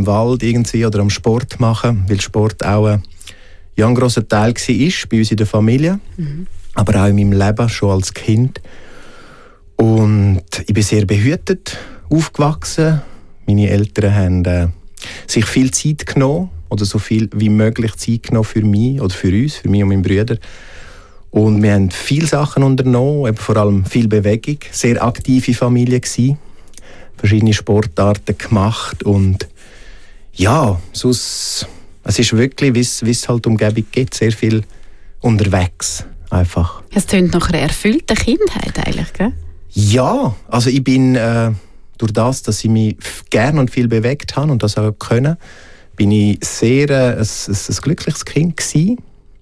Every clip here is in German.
im Wald irgendwie oder am Sport machen, weil Sport auch ein grosser Teil war bei uns in der Familie, aber auch in meinem Leben, schon als Kind. Und ich bin sehr behütet aufgewachsen. Meine Eltern haben sich viel Zeit genommen, oder so viel wie möglich Zeit genommen für mich oder für uns, für mich und meinen Brüder. Und wir haben viele Sachen unternommen, eben vor allem viel Bewegung, sehr aktive Familie gewesen, verschiedene Sportarten gemacht und ja, sonst, es ist wirklich, wie es halt Umgebung gibt, sehr viel unterwegs einfach. Es klingt nach einer erfüllten Kindheit eigentlich, gell? Ja, also ich bin durch das, dass ich mich gerne und viel bewegt habe und das auch können, bin ich sehr ein glückliches Kind gewesen.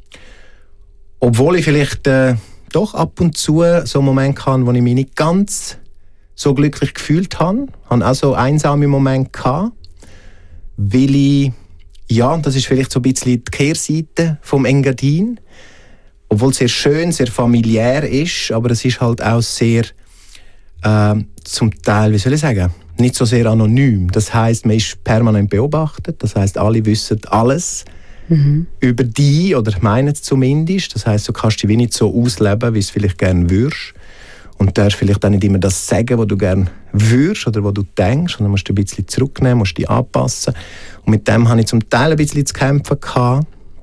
Obwohl ich vielleicht doch ab und zu so Momente hatte, wo ich mich nicht ganz so glücklich gefühlt habe. Ich hatte auch so einsame Momente gehabt, weil ich, ja, das ist vielleicht so ein bisschen die Kehrseite vom Engadin, obwohl es sehr schön, sehr familiär ist, aber es ist halt auch sehr zum Teil, wie soll ich sagen, nicht so sehr anonym. Das heisst, man ist permanent beobachtet. Das heisst, alle wissen alles über dich oder meinen es zumindest. Das heisst, du kannst dich nicht so ausleben, wie du es vielleicht gerne würdest. Und du darfst vielleicht auch nicht immer das sagen, was du gerne würdest oder was du denkst. Und dann musst du ein bisschen zurücknehmen, musst dich anpassen. Und mit dem hatte ich zum Teil ein bisschen zu kämpfen gehabt.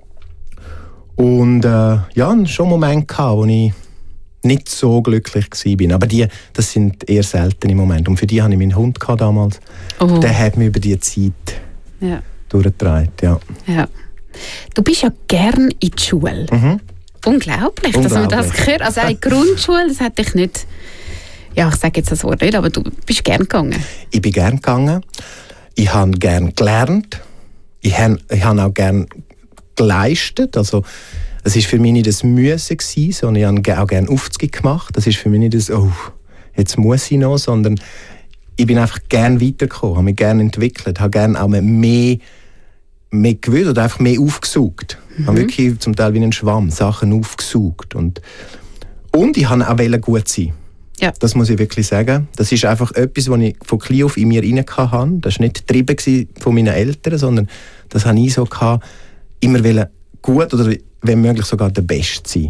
Und ja, schon Momente gehabt, wo ich nicht so glücklich war. Aber das sind eher seltene Momente. Und für die hatte ich meinen Hund damals. Oh. Der hat mich über diese Zeit durchgetragen. Ja. Du bist ja gern in die Schule. Unglaublich, dass man das gehört. Also eine Grundschule, das hätte ich nicht... Ja, ich sage jetzt das Wort nicht, aber du bist gern gegangen. Ich bin gern gegangen. Ich habe gern gelernt. Ich habe auch gern geleistet. Also, es war für mich nicht das Müssen, sondern ich habe auch gerne Aufzüge gemacht. Das ist für mich nicht das, oh, jetzt muss ich noch, sondern ich bin einfach gerne weitergekommen, habe mich gerne entwickelt, habe gerne auch mehr gewusst oder einfach mehr aufgesaugt. Ich habe wirklich zum Teil wie ein Schwamm Sachen aufgesaugt. Und ich wollte auch gut sein. Ja. Das muss ich wirklich sagen. Das ist einfach etwas, was ich von klein auf in mir rein hatte. Das war nicht getrieben von meinen Eltern, sondern das habe ich so gehabt, immer gut oder wenn möglich sogar der Beste sein.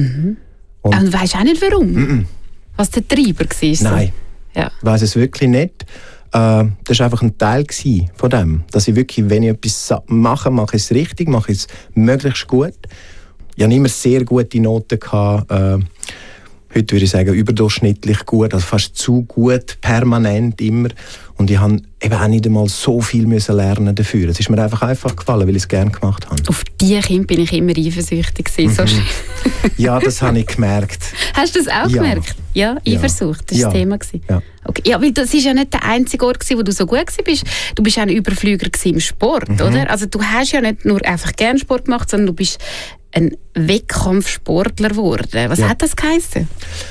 Und weisst auch nicht warum? Was der Treiber war? Nein, ich weiss es wirklich nicht. Das war einfach ein Teil von dem. Dass ich wirklich, wenn ich etwas mache, mache ich es richtig, mache ich es möglichst gut. Ich hatte immer sehr gute Noten. Heute würde ich sagen, überdurchschnittlich gut, also fast zu gut, permanent immer. Und ich musste eben auch nicht einmal so viel lernen dafür. Es ist mir einfach gefallen, weil ich es gerne gemacht habe. Auf die Kinder bin ich immer eifersüchtig gewesen. So schön. Ja, das habe ich gemerkt. Hast du das auch gemerkt? Ja, Eifersucht, das war das Thema. Ja. Okay. Ja, weil das war ja nicht der einzige Ort, wo du so gut warst. Du bist auch ein Überflüger im Sport, oder? Also du hast ja nicht nur einfach gerne Sport gemacht, sondern du bist ein Wettkampfsportler geworden. Was hat das geheißen?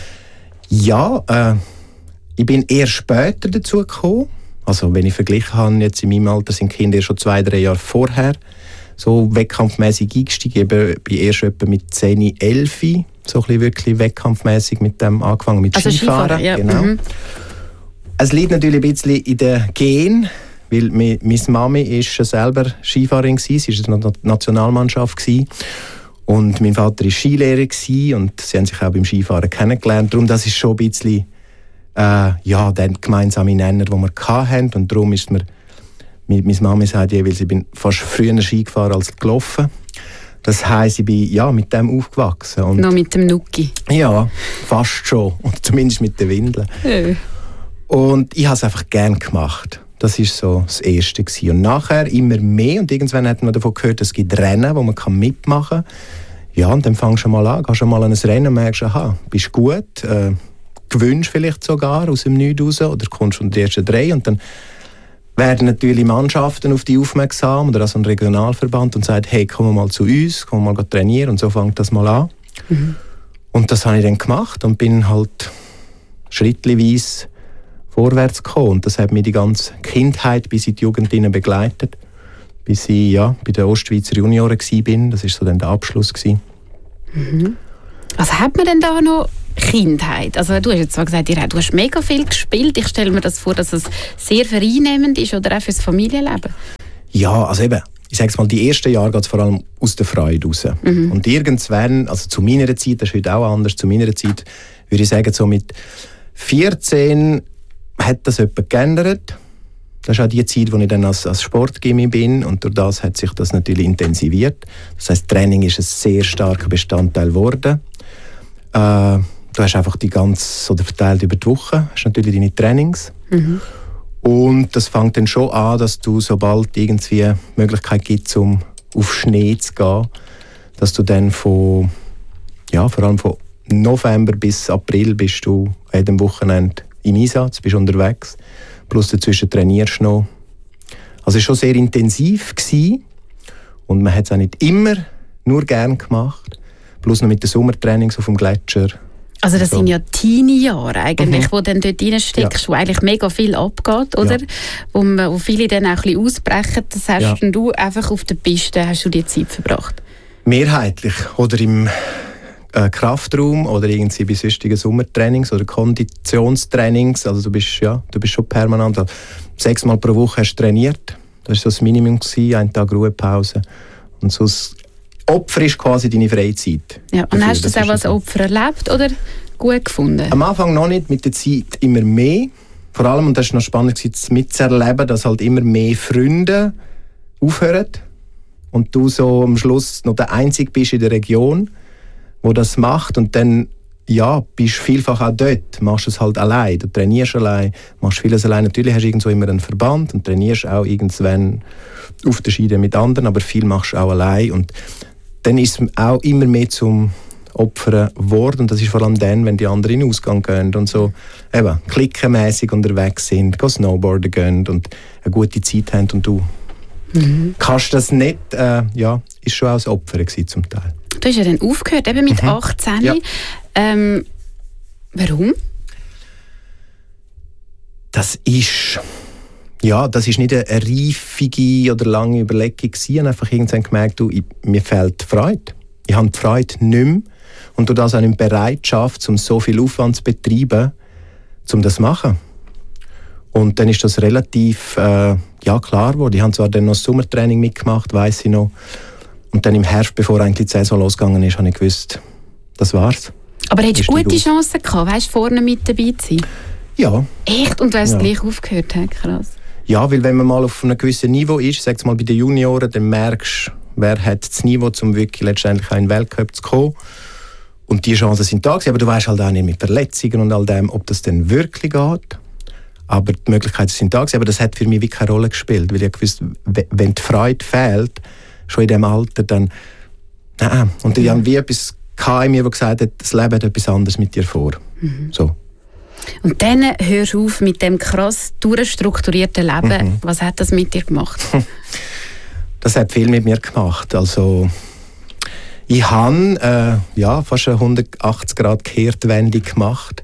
Ja, ich bin eher später dazu gekommen. Also wenn ich verglichen habe, jetzt in meinem Alter sind Kinder schon 2-3 Jahre vorher so wettkampfmäßig eingestiegen. Ich bin erst etwa mit 10, 11 so ein bisschen wirklich wettkampfmäßig mit dem angefangen, mit Skifahren. Ja. Genau. Es liegt natürlich ein bisschen in den Genen, weil meine Mami war selber Skifahrerin, sie war in der Nationalmannschaft. Und mein Vater war Skilehrer und sie haben sich auch beim Skifahren kennengelernt. Darum das ist schon ein bisschen der gemeinsame Nenner, den wir hatten. Und darum ist mir, meine Mami sagt jeweils, ich bin fast früher Ski gefahren als gelaufen. Das heisst, ich bin mit dem aufgewachsen. Und noch mit dem Nuki? Ja, fast schon. Und zumindest mit den Windeln. Ja. Und ich habe es einfach gerne gemacht. Das war so das Erste. Und nachher immer mehr. Und irgendwann hat man davon gehört, es gibt Rennen, wo man mitmachen kann. Ja, und dann fängst du mal an, gehst du mal an ein Rennen und merkst, aha, bist gut, gewünscht vielleicht sogar aus dem Nichts raus oder kommst von den ersten 3. Und dann werden natürlich Mannschaften auf dich aufmerksam oder also ein Regionalverband und sagen, hey, komm mal zu uns, komm mal trainieren. Und so fängt das mal an. Und das habe ich dann gemacht und bin halt schrittweise vorwärts gekommen. Und das hat mich die ganze Kindheit bis in die Jugend begleitet. Bis ich bei den Ostschweizer Junioren war. Das war so dann der Abschluss. Was hat man denn da noch Kindheit? Also du hast jetzt zwar gesagt, du hast mega viel gespielt. Ich stelle mir das vor, dass es sehr vereinnehmend ist oder auch fürs Familienleben. Ja, also eben, ich sage es mal, die ersten Jahre geht es vor allem aus der Freude raus. Und irgendwann, also zu meiner Zeit, das ist heute auch anders, zu meiner Zeit, würde ich sagen, so mit 14 hat das etwas geändert. Das ist auch die Zeit, wo ich dann als Sportgymmi bin und durch das hat sich das natürlich intensiviert. Das heisst, Training ist ein sehr starker Bestandteil geworden. Du hast einfach die ganze, oder verteilt über die Woche, hast natürlich deine Trainings. Und das fängt dann schon an, dass du, sobald irgendwie die Möglichkeit gibt, um auf Schnee zu gehen, dass du dann vor allem von November bis April bist du an jedem Wochenende im Einsatz, bist unterwegs, plus dazwischen trainierst du noch. Also es war schon sehr intensiv gewesen. Und man hat es auch nicht immer nur gern gemacht, plus noch mit den Sommertrainings auf dem Gletscher. Also das sind ja Teenie-Jahre eigentlich, wo dann dort reinsteckst, wo eigentlich mega viel abgeht, oder? Ja. Wo viele dann auch ein bisschen ausbrechen. Das hast du einfach auf der Piste, hast du die Zeit verbracht? Mehrheitlich. Oder im Kraftraum oder irgendwie bei sonstigen Sommertrainings oder Konditionstrainings. Also du bist schon permanent. Also 6 Mal pro Woche hast du trainiert. Das war so das Minimum, einen Tag Ruhepause. Und so das Opfer ist quasi deine Freizeit. Ja, und hast du das auch als Opfer erlebt oder gut gefunden? Am Anfang noch nicht, mit der Zeit immer mehr. Vor allem, und das war noch spannend mitzuerleben, dass halt immer mehr Freunde aufhören und du so am Schluss noch der Einzige bist in der Region, der das macht. Und dann bist du vielfach auch dort, machst du es halt allein, du trainierst allein, machst vieles allein. Natürlich hast du irgendwo immer einen Verband und trainierst auch irgendwann auf der Schiene mit anderen, aber viel machst du auch allein. Und dann ist es auch immer mehr zum Opfern geworden. Und das ist vor allem dann, wenn die anderen in den Ausgang gehen und so eben klickenmässig unterwegs sind, snowboarden gehen und eine gute Zeit haben und du kannst das nicht, ist schon auch das Opfer gewesen, zum Teil. Du hast ja dann aufgehört, eben mit 18. Ja. Warum? Das ist nicht eine reifige oder lange Überlegung gewesen. Ich habe einfach irgendwann gemerkt, mir fehlt die Freude. Ich habe die Freude nicht mehr. Und durch das auch nicht Bereitschaft, um so viel Aufwand zu betreiben, um das zu machen. Und dann ist das relativ klar geworden. Ich habe zwar dann noch das Sommertraining mitgemacht, weiss ich noch. Und dann im Herbst, bevor eigentlich die Saison losgegangen ist, habe ich gewusst, das war's. Aber hättest du gute Chancen gehabt, weißt, vorne mit dabei zu sein? Ja. Echt? Und du hast gleich aufgehört? Krass. Ja, weil wenn man mal auf einem gewissen Niveau ist, sag's mal bei den Junioren, dann merkst du, wer hat das Niveau, um wirklich letztendlich auch in den Weltcup zu kommen. Und die Chancen sind da gewesen, aber du weißt halt auch nicht mit Verletzungen und all dem, ob das denn wirklich geht. Aber die Möglichkeiten sind da gewesen, aber das hat für mich wirklich keine Rolle gespielt, weil ich gewusst, wenn die Freude fehlt, schon in diesem Alter, dann nein. Und ich habe wie etwas in mir, das gesagt hat, das Leben hat etwas anderes mit dir vor. So. Und dann hörst du auf mit dem krass durchstrukturierten Leben. Was hat das mit dir gemacht? Das hat viel mit mir gemacht. Also, ich habe fast eine 180-Grad-Kehrtwendung gemacht.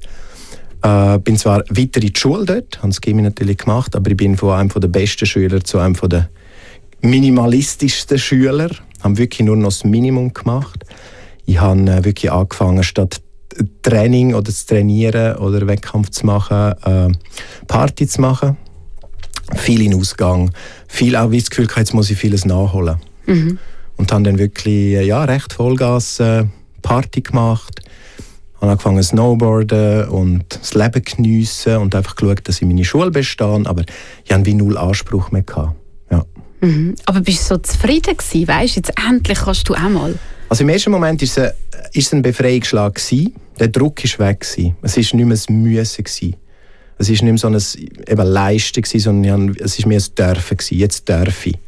Bin zwar weiter in die Schule dort, habe das Gymnasium natürlich gemacht, aber ich bin von einem der besten Schüler zu einem der minimalistischsten Schüler. Ich habe wirklich nur noch das Minimum gemacht. Ich habe wirklich angefangen, statt Training oder zu trainieren oder Wettkampf zu machen, Party zu machen. Viel in Ausgang. Viel auch, wie das Gefühl, jetzt muss ich vieles nachholen. Und habe dann wirklich recht Vollgas Party gemacht. Habe angefangen zu snowboarden und das Leben geniessen und einfach geschaut, dass ich meine Schule bestehe. Aber ich hatte wie null Anspruch mehr gehabt. Ja. Aber bist du so zufrieden gewesen? Weisst, jetzt endlich kannst du auch mal. Also im ersten Moment war es ein Befreiungsschlag gewesen. Der Druck war weg gewesen. Es war nicht mehr ein Müssen gewesen. Es war nicht mehr so ein Leisten gewesen, sondern es war mehr ein Dürfen gewesen. Jetzt darf ich.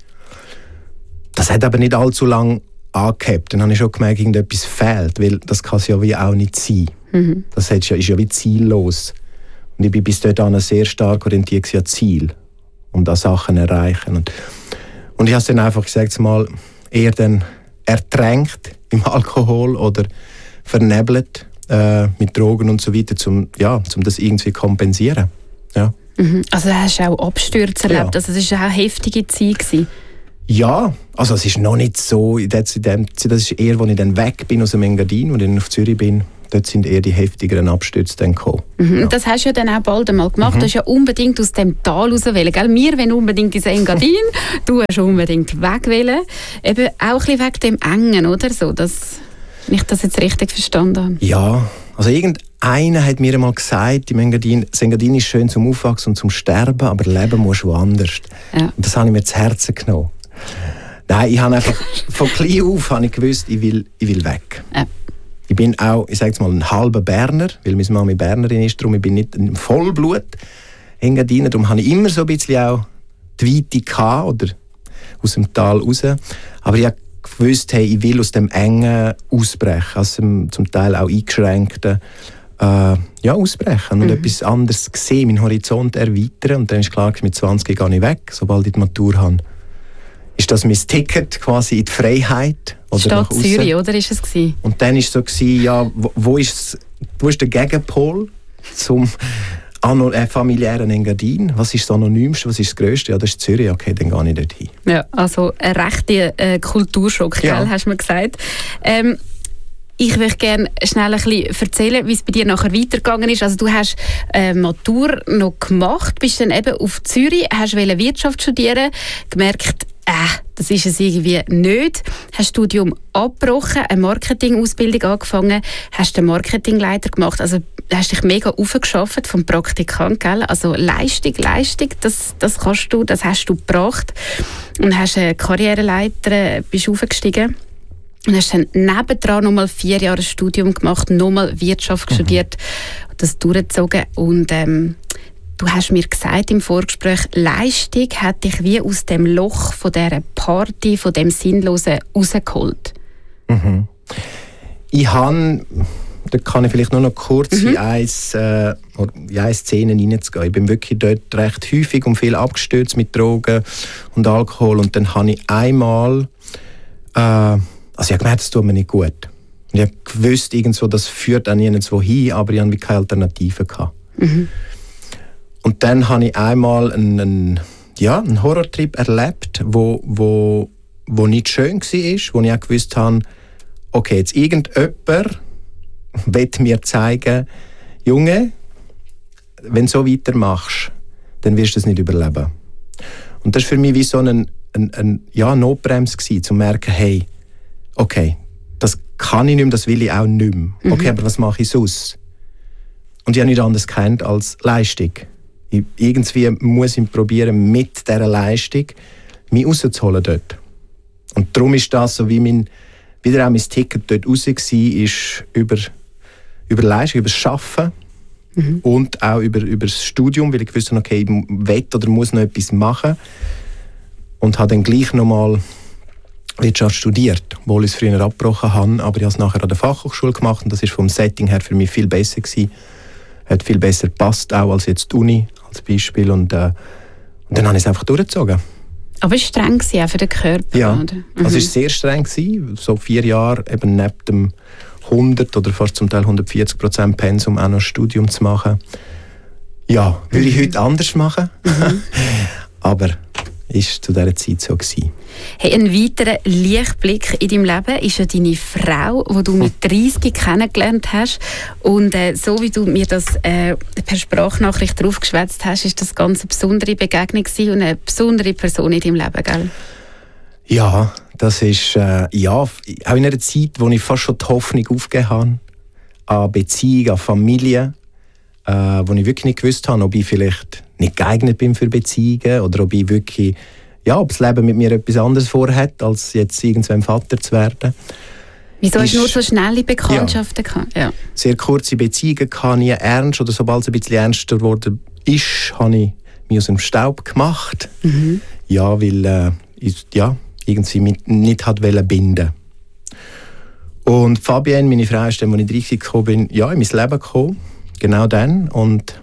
Das hat aber nicht allzu lange angehabt. Dann habe ich schon gemerkt, irgendetwas fehlt, weil das kann es ja wie auch nicht sein. Das ist ja wie ziellos. Und ich bin bis dahin sehr stark orientiert an Ziel und an Sachen erreichen. Und ich habe es dann einfach gesagt, mal eher dann ertränkt im Alkohol oder vernebelt mit Drogen und so weiter, um das irgendwie zu kompensieren. Ja. Also hast du auch Abstürze erlebt? Ja. Also das war auch eine heftige Zeit gewesen. Ja, also es ist noch nicht so, das ist eher, als ich dann weg bin aus dem Engadin, als ich dann auf Zürich bin. Dort sind eher die heftigeren Abstürze dann gekommen. Ja. Das hast du ja dann auch bald einmal gemacht. Du hast ja unbedingt aus dem Tal raus wollen. Gell? Wir wollen unbedingt ins Engadin. Du hast unbedingt weg wollen. Eben auch ein bisschen wegen dem Engen, oder so, dass ich das jetzt richtig verstanden habe. Ja, also irgendeiner hat mir einmal gesagt, das Engadin ist schön zum Aufwachsen und zum Sterben, aber leben musst du woanders. Ja. Und das habe ich mir zu Herzen genommen. Nein, ich habe einfach von klein auf gewusst, ich will weg. Ja. Ich bin auch, ich sage jetzt mal, ein halber Berner, weil meine Mama Bernerin ist, darum ich bin nicht ein Vollblut Engadiner, darum habe ich immer so ein bisschen auch die Weite gehabt, oder aus dem Tal raus. Aber ich habe gewusst, hey, ich will aus dem Engen ausbrechen, aus dem zum Teil auch eingeschränkten ausbrechen und etwas anderes sehen, meinen Horizont erweitern. Und dann ist klar, mit 20 gehe ich weg, sobald ich die Matur habe. Ist das mein Ticket quasi in die Freiheit? Oder Stadt Zürich, oder ist es gewesen? Und dann war es so, ja, wo ist der Gegenpol zum familiären Engadin? Was ist das Anonymste, was ist das Grösste? Ja, das ist Zürich, okay, dann gehe ich dort hin. Ja, also ein rechter Kulturschock, ja. Hast du mir gesagt. Ich möchte gerne schnell ein bisschen erzählen, wie es bei dir nachher weitergegangen ist. Also du hast Matur noch gemacht, bist dann eben auf Zürich, hast Wirtschaft studieren, gemerkt, das ist es irgendwie nicht. Hast das Studium abgebrochen, eine Marketingausbildung angefangen, hast den Marketingleiter gemacht, also hast dich mega aufgeschafft vom Praktikant, gell? Also Leistung, das kannst du, das hast du gebracht und hast eine Karriereleiter, bist aufgestiegen. Und hast dann nebendran nochmal 4 Jahre Studium gemacht, nochmal Wirtschaft studiert, das durchgezogen und du hast mir gesagt im Vorgespräch, Leistung hat dich wie aus dem Loch von dieser Party, von dem Sinnlosen rausgeholt. Mhm. Da kann ich vielleicht nur noch kurz in eine Szene hineinzugehen. Ich bin wirklich dort recht häufig und viel abgestürzt mit Drogen und Alkohol. Und dann habe ich einmal, ich habe gemerkt, das tut mir nicht gut. Ich habe gewusst, das führt auch nirgendwo hin, aber ich hatte keine Alternative gehabt. Mhm. Und dann habe ich einmal einen Horrortrip erlebt, wo nicht schön war, wo ich auch gewusst habe, okay, jetzt irgendjemand will mir zeigen, Junge, wenn du so weitermachst, dann wirst du es nicht überleben. Und das war für mich wie so eine Notbremse gewesen, zu merken, hey, okay, das kann ich nicht mehr, das will ich auch nicht mehr. Okay, aber was mache ich sonst? Und ich habe nichts anderes gekannt als Leistung. Irgendwie muss ich probieren, mit dieser Leistung mich rauszuholen dort. Und darum ist das so, wie wieder auch mein Ticket dort raus war, ist über Leistung, über das Arbeiten und auch über das Studium, weil ich wusste, okay, ich will oder muss noch etwas machen. Und habe dann gleich nochmal Wirtschaft studiert, obwohl ich es früher abgebrochen habe, aber ich habe es nachher an der Fachhochschule gemacht und das war vom Setting her für mich viel besser gewesen. Hat viel besser gepasst, auch als jetzt die Uni als Beispiel. Und dann habe ich es einfach durchgezogen. Aber es war streng auch für den Körper, ja. Oder? Also es war sehr streng, so 4 Jahre eben neben dem 100 oder fast zum Teil 140% Pensum auch noch Studium zu machen. Ja, würde ich heute anders machen. Aber ist zu dieser Zeit so gewesen. Hey, ein weiterer Lichtblick in deinem Leben ist ja deine Frau, die du mit 30 kennengelernt hast. Und so wie du mir das per Sprachnachricht draufgeschwätzt hast, ist das ganz eine besondere Begegnung gewesen und eine besondere Person in deinem Leben, gell? Ja, das ist auch in einer Zeit, wo ich fast schon die Hoffnung aufgegeben habe, an Beziehung, an Familie, wo ich wirklich nicht gewusst habe, ob ich vielleicht nicht geeignet bin für Beziehungen oder ob ich wirklich, ob das Leben mit mir etwas anderes vorhat, als jetzt irgendwann Vater zu werden. Wieso hast du nur so schnelle Bekanntschaften gehabt? Ja. Sehr kurze Beziehungen hatte nie ernst, oder sobald es ein bisschen ernster geworden ist, habe ich mich aus dem Staub gemacht. Ja, weil ich irgendwie nicht binden. Und Fabienne, meine Frau, ist dann, als ich 30 gekommen bin, in mein Leben gekommen. Genau dann. Und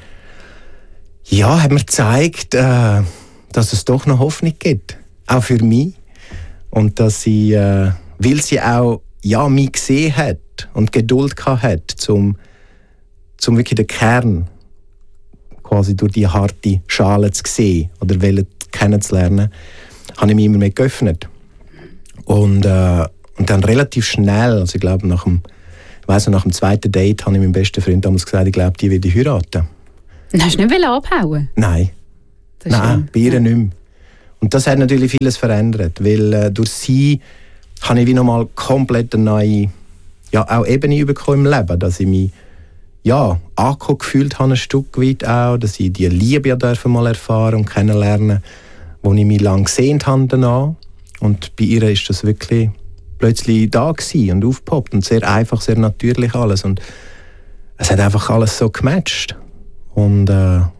hat mir gezeigt, dass es doch noch Hoffnung gibt. Auch für mich. Und dass sie, weil sie auch mich gesehen hat und Geduld hat, zum wirklich den Kern quasi durch die harte Schale zu sehen oder kennenzulernen, habe ich mich immer mehr geöffnet. Und dann relativ schnell, also ich glaube nach dem zweiten Date, habe ich meinem besten Freund damals gesagt, ich glaube, die will ich heiraten. Und hast du nicht abhauen? Nein. Nein, bei ihr nicht mehr. Und das hat natürlich vieles verändert, weil durch sie habe ich wie nochmal komplett eine neue auch Ebene bekommen im Leben, dass ich mich angekommen gefühlt habe, ein Stück weit auch, dass ich die Liebe mal erfahren und kennenlernen, wo ich mich lange gesehnt habe danach. Und bei ihr ist das wirklich plötzlich da gewesen und aufgepoppt und sehr einfach, sehr natürlich alles. Und es hat einfach alles so gematcht. Und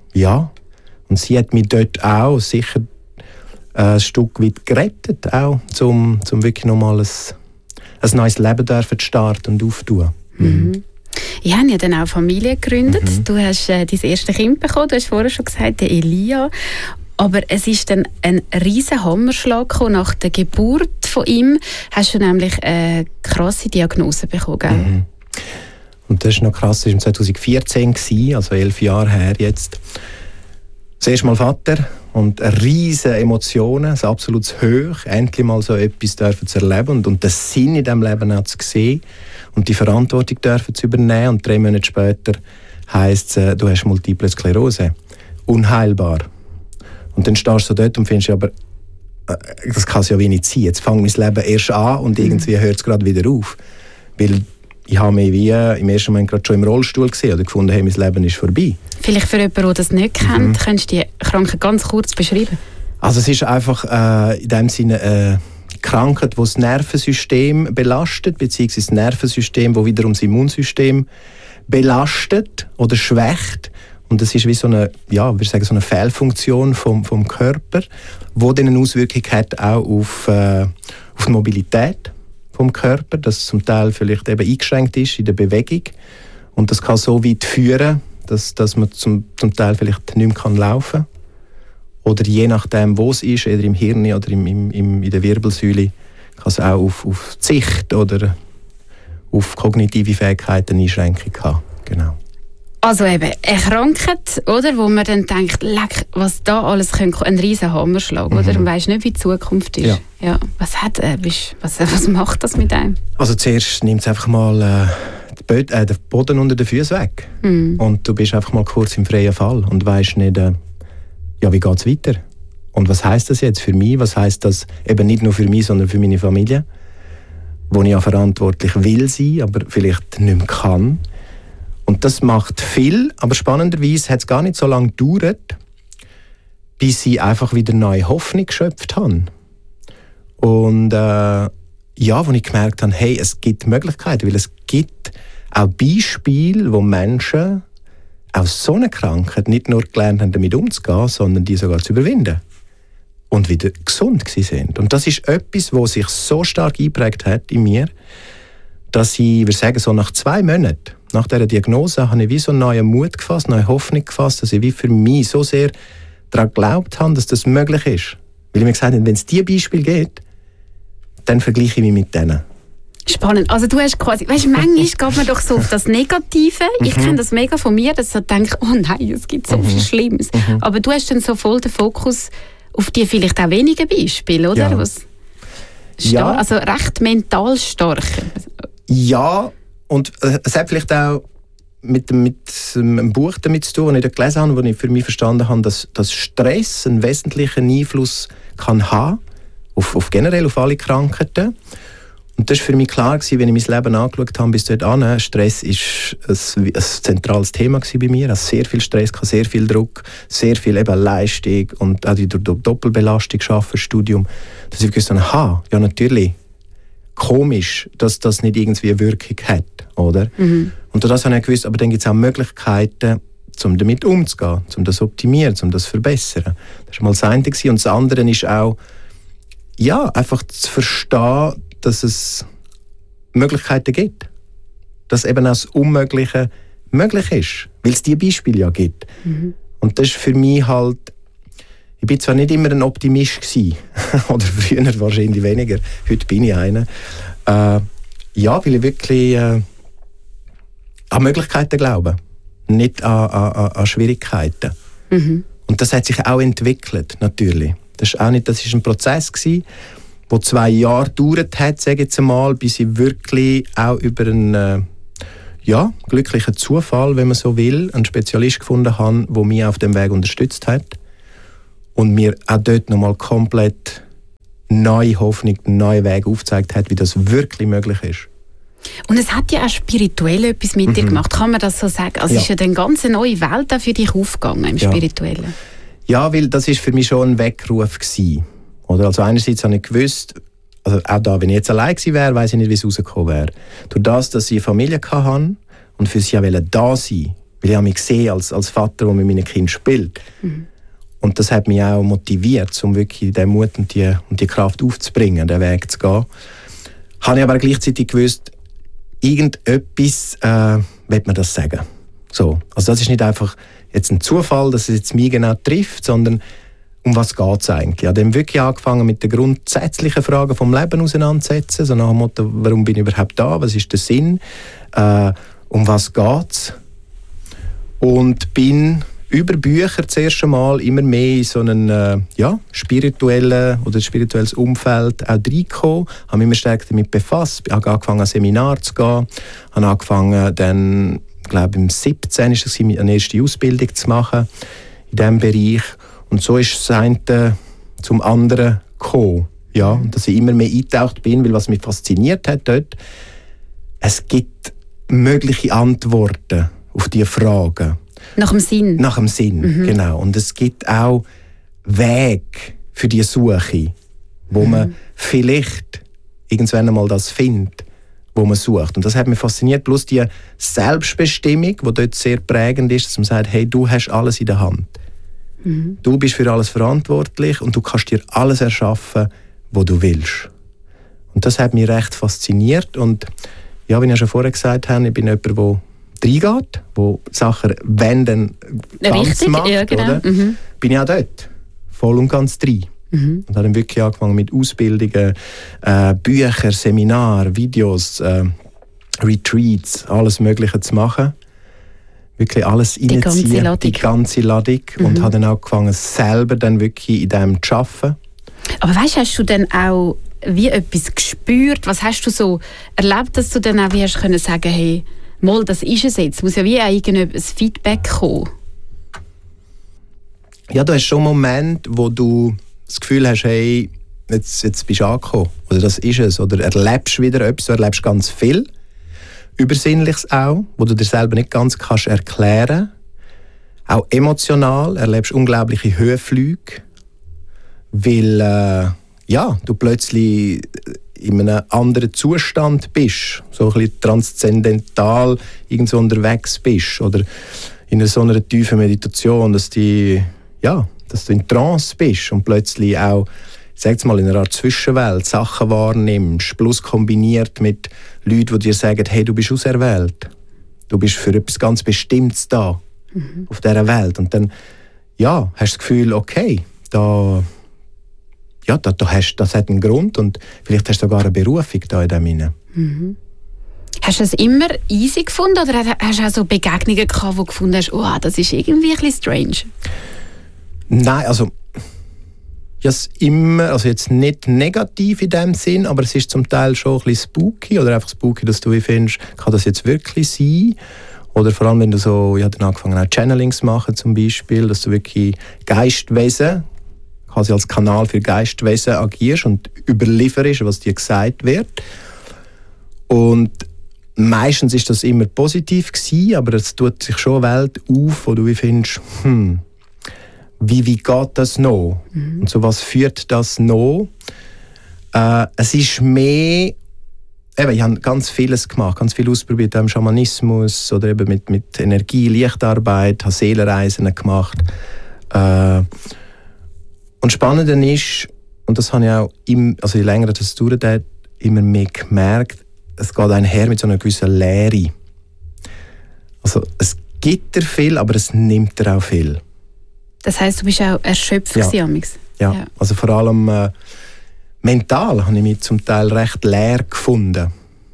und sie hat mich dort auch sicher ein Stück weit gerettet, auch, um wirklich nochmal ein neues Leben zu starten und aufzutun. Mhm. Ich habe ja dann auch Familie gegründet. Du hast dein erstes Kind bekommen, du hast vorher schon gesagt, der Elia. Aber es ist dann ein riesen Hammerschlag gekommen. Nach der Geburt von ihm hast du nämlich eine krasse Diagnose bekommen, gell? Mhm. Und das ist noch krass, das war 2014, also 11 Jahre her jetzt. Das erste Mal Vater und riesige Emotionen, ein absolutes Hoch, endlich mal so etwas dürfen zu erleben und den Sinn in diesem Leben auch zu sehen und die Verantwortung dürfen zu übernehmen. Und 3 Monate später heisst es, du hast Multiple Sklerose, unheilbar. Und dann stehst du dort und findest, aber das kann es ja wenig sein. Jetzt fängt mein Leben erst an und irgendwie hört es gerade wieder auf. Weil ich habe mich wie im ersten Moment gerade schon im Rollstuhl gesehen oder gefunden, hey, mein Leben ist vorbei. Vielleicht für jemanden, der das nicht kennt, könntest du die Krankheit ganz kurz beschreiben? Also es ist einfach in dem Sinne eine Krankheit, die das Nervensystem belastet, beziehungsweise das Nervensystem, das wiederum das Immunsystem belastet oder schwächt. Und das ist wie so eine, so eine Fehlfunktion vom Körper, die dann eine Auswirkung hat auch auf die Mobilität vom Körper, das zum Teil vielleicht eben eingeschränkt ist in der Bewegung. Und das kann so weit führen, dass man zum Teil vielleicht nicht mehr laufen kann. Oder je nachdem, wo es ist, entweder im Hirn oder in der Wirbelsäule, kann es auch auf die Sicht oder auf kognitive Fähigkeiten eine Einschränkung haben. Genau. Also eben, eine Krankheit, oder, wo man dann denkt, leck, was da alles könnte, ein riesen Hammerschlag, oder? Und weisst nicht, wie die Zukunft ist. Ja. Was macht das mit einem? Also zuerst nimmt es einfach mal den Boden unter den Füßen weg. Und du bist einfach mal kurz im freien Fall und weisst nicht, wie geht es weiter? Und was heisst das jetzt für mich? Was heisst das eben nicht nur für mich, sondern für meine Familie? Wo ich ja verantwortlich will sein, aber vielleicht nicht mehr kann. Und das macht viel, aber spannenderweise hat es gar nicht so lange gedauert, bis sie einfach wieder neue Hoffnung geschöpft haben. Und wo ich gemerkt habe, hey, es gibt Möglichkeiten, weil es gibt auch Beispiele, wo Menschen aus so einer Krankheit nicht nur gelernt haben, damit umzugehen, sondern die sogar zu überwinden und wieder gesund sind. Und das ist etwas, was sich so stark eingeprägt hat in mir, dass ich würde sagen, so nach 2 Monaten nach dieser Diagnose habe ich wie so einen neuen Mut gefasst, neue Hoffnung gefasst, dass ich wie für mich so sehr daran geglaubt habe, dass das möglich ist. Weil ich mir gesagt habe, wenn es diese Beispiele gibt, dann vergleiche ich mich mit denen. Spannend. Also du hast quasi, manchmal geht man doch so auf das Negative. Ich kenne das mega von mir, dass ich denke, oh nein, es gibt so viel Schlimmes. Aber du hast dann so voll den Fokus auf die vielleicht auch wenigen Beispiele, oder? Ja. Also recht mental stark. Ja, und es hat vielleicht auch mit einem Buch damit zu tun, das ich da gelesen habe, wo ich für mich verstanden habe, dass Stress einen wesentlichen Einfluss kann haben auf generell auf alle Krankheiten. Und das war für mich klar, wenn ich mein Leben angeschaut habe bis dorthin. Stress war ein zentrales Thema bei mir. Also sehr viel Stress, sehr viel Druck, sehr viel eben Leistung und auch die Doppelbelastung, Arbeiten, Studium. Dass ich gewusst habe, ja natürlich, komisch, dass das nicht irgendwie eine Wirkung hat, oder? Und das habe ich gewusst, aber dann gibt es auch Möglichkeiten, um damit umzugehen, um das zu optimieren, um das zu verbessern. Das war mal das eine. Und das andere ist auch, einfach zu verstehen, dass es Möglichkeiten gibt. Dass eben auch das Unmögliche möglich ist. Weil es diese Beispiele ja gibt. Und das ist für mich halt, ich bin zwar nicht immer ein Optimist gewesen, oder früher wahrscheinlich weniger, heute bin ich einer. Weil ich wirklich an Möglichkeiten glaube, nicht an Schwierigkeiten. Und das hat sich auch entwickelt, natürlich. Das ist ein Prozess gewesen, der 2 Jahre gedauert hat, sage ich jetzt einmal, bis ich wirklich auch über einen glücklichen Zufall, wenn man so will, einen Spezialist gefunden habe, der mich auf dem Weg unterstützt hat und mir auch dort nochmal komplett neue Hoffnung, einen neuen Weg aufgezeigt hat, wie das wirklich möglich ist. Und es hat ja auch spirituell etwas mit dir gemacht, kann man das so sagen? Also ist ja eine ganz neue Welt auch für dich aufgegangen im Spirituellen. Ja, weil das ist für mich schon ein Weckruf gewesen. Oder? Also einerseits habe ich gewusst, also auch da, wenn ich jetzt allein gewesen wäre, weiss ich nicht, wie es rausgekommen wäre. Durch das, dass ich eine Familie hatte und für sie auch da sein, weil ich mich gesehen als Vater, der mit meinen Kindern spielt. Und das hat mich auch motiviert, um wirklich den Mut und die Kraft aufzubringen, den Weg zu gehen. Habe ich aber gleichzeitig gewusst, irgendetwas will man das sagen. So. Also das ist nicht einfach jetzt ein Zufall, dass es jetzt mich genau trifft, sondern um was geht es eigentlich? Ich habe dann wirklich angefangen mit den grundsätzlichen Fragen vom Leben auseinanderzusetzen, so nach dem Motto, warum bin ich überhaupt da, was ist der Sinn, um was geht es? Und bin über Bücher zuerst einmal immer mehr in so ein spirituelles Umfeld auch reingekommen, habe mich immer stärker damit befasst, habe angefangen, an Seminare zu gehen, habe angefangen, dann, glaube ich, im 17. ist es, eine erste Ausbildung zu machen in diesem Bereich. Und so ist das eine zum anderen gekommen. Ja, und dass ich immer mehr eingetaucht bin, weil was mich fasziniert hat dort, es gibt mögliche Antworten auf diese Fragen. Nach dem Sinn. Nach dem Sinn, genau. Und es gibt auch Wege für die Suche, wo man vielleicht irgendwann einmal das findet, wo man sucht. Und das hat mich fasziniert. Plus die Selbstbestimmung, die dort sehr prägend ist, dass man sagt, hey, du hast alles in der Hand. Du bist für alles verantwortlich und du kannst dir alles erschaffen, was du willst. Und das hat mich recht fasziniert. Und ja, wie ich ja schon vorher gesagt habe, ich bin jemand, der reingeht, der Sachen wenden ganz macht. Ja, genau. Oder? Bin ich auch dort voll und ganz drin. Und habe dann wirklich angefangen mit Ausbildungen, Bücher, Seminare, Videos, Retreats, alles Mögliche zu machen. Wirklich alles reinziehen, die ganze Ladung. Und habe dann auch angefangen, selber dann wirklich in dem zu arbeiten. Aber weißt, hast du dann auch wie etwas gespürt? Was hast du so erlebt, dass du dann auch wie hast können sagen, hey, mal, das ist es jetzt. Es muss ja wie ein Feedback kommen. Ja, du hast schon einen Moment, wo du das Gefühl hast, hey, jetzt bist du angekommen. Oder das ist es. Oder erlebst wieder etwas, du erlebst ganz viel. Übersinnliches auch, wo du dir selber nicht ganz kannst erklären. Auch emotional erlebst unglaubliche Höhenflüge, weil du plötzlich in einem anderen Zustand bist, so ein bisschen transzendental irgendwo unterwegs bist oder in so einer tiefen Meditation, dass du in Trance bist und plötzlich auch, sag mal, in einer Art Zwischenwelt Sachen wahrnimmst, plus kombiniert mit Leuten, die dir sagen, hey, du bist auserwählt, du bist für etwas ganz Bestimmtes da auf dieser Welt. Und dann hast du das Gefühl, okay, das hat einen Grund und vielleicht hast du sogar eine Berufung da in dem hinein. Hast du es immer easy gefunden oder hast du auch so Begegnungen gehabt, wo du gefunden hast, oh, das ist irgendwie ein bisschen strange? Nein, also jetzt nicht negativ in dem Sinn, aber es ist zum Teil schon ein bisschen spooky oder einfach spooky, dass du findest, kann das jetzt wirklich sein? Oder vor allem, wenn du so, ich habe dann angefangen auch Channelings machen zum Beispiel, dass du wirklich Geistwesen quasi als Kanal für Geistwesen agierst und überlieferst, was dir gesagt wird. Und meistens ist das immer positiv gewesen, aber es tut sich schon eine Welt auf, wo du findest, wie geht das noch? Und so was führt das noch? Es ist mehr, ich habe ganz vieles gemacht, ganz viel ausprobiert im Schamanismus oder eben mit Energie, Lichtarbeit, habe Seelenreisen gemacht. Und spannend ist, und das habe ich auch je länger das dauert hat, immer mehr gemerkt, es geht einher mit so einer gewissen Leere. Also es gibt dir viel, aber es nimmt dir auch viel. Das heisst, du bist auch erschöpft amigs? Ja, also vor allem mental habe ich mich zum Teil recht leer gefunden.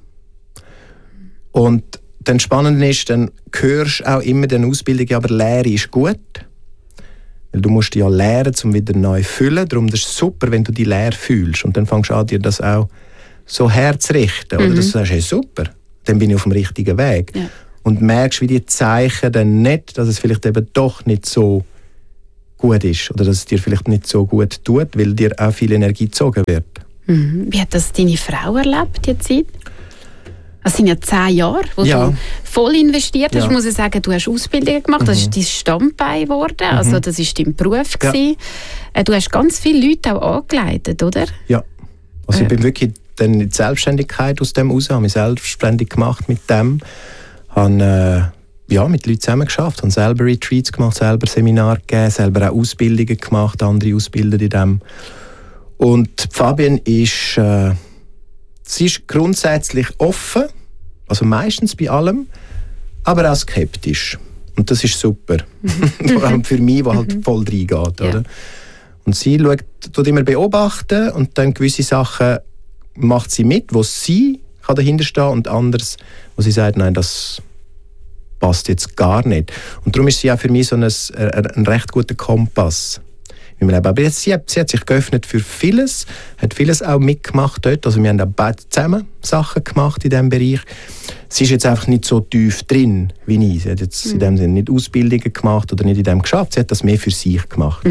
Und dann spannend ist, dann hörst du auch immer den Ausbildungen, aber Leere ist gut. Weil du musst dich ja lernen, um wieder neu zu füllen. Darum ist es super, wenn du dich leer fühlst. Und dann fängst du an, dir das auch so herzurichten. Oder dass du sagst, hey, super, dann bin ich auf dem richtigen Weg. Ja. Und merkst, wie die Zeichen dann nicht, dass es vielleicht eben doch nicht so gut ist. Oder dass es dir vielleicht nicht so gut tut, weil dir auch viel Energie gezogen wird. Wie hat das deine Frau erlebt, die Zeit? Das sind ja 10 Jahre, wo du voll investiert hast. Ich muss sagen, du hast Ausbildungen gemacht, das ist dein Standbein geworden, also das war dein Beruf. Ja. Du hast ganz viele Leute auch angeleitet, oder? Ja, also ich bin wirklich dann in die Selbstständigkeit aus dem raus, habe mich selbstständig gemacht mit dem, habe mit Leuten zusammen geschafft, habe selber Retreats gemacht, selber Seminare gegeben, selber auch Ausbildungen gemacht, andere Ausbilder in dem. Und Fabienne ist... Sie ist grundsätzlich offen, also meistens bei allem, aber auch skeptisch. Und das ist super. Vor allem für mich, der halt voll reingeht. Ja. Oder? Und sie tut immer beobachten und dann gewisse Sachen macht sie mit, wo sie kann dahinter stehen und anderes, wo sie sagt, nein, das passt jetzt gar nicht. Und darum ist sie auch für mich so ein recht guter Kompass. Aber jetzt, sie hat sich geöffnet für vieles, hat vieles auch mitgemacht dort. Also wir haben auch beide zusammen Sachen gemacht in diesem Bereich. Sie ist jetzt einfach nicht so tief drin wie ich. Sie hat jetzt in dem Sinne nicht Ausbildungen gemacht oder nicht in dem geschafft. Sie hat das mehr für sich gemacht.